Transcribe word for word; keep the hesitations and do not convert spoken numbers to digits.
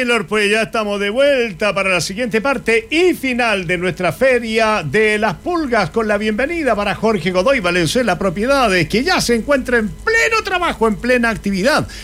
Taylor, pues ya estamos de vuelta para la siguiente parte y final de nuestra feria de las pulgas, con la bienvenida para Jorge Godoy Valenzuela Propiedades, que ya se encuentra en pleno trabajo, en plena actividad.